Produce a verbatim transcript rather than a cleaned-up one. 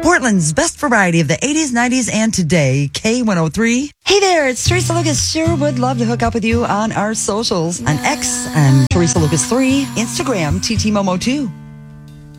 Portland's best variety of the eighties, nineties, and today, K one oh three. Hey there, it's Teresa Lucas. Sure would love to hook up with you on our socials. On X, I'm Teresa Lucas three. Instagram, T T Momo two.